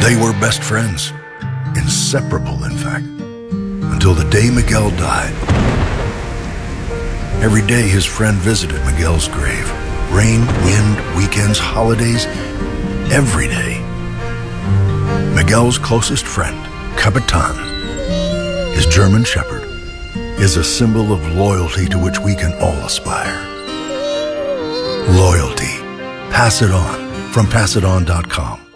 They were best friends, inseparable in fact, until the day Miguel died. Every day his friend visited Miguel's grave. Rain, wind, weekends, holidays, every day. Miguel's closest friend, Capitan, his German Shepherd, is a symbol of loyalty to which we can all aspire. Loyalty. Pass it on from passiton.com.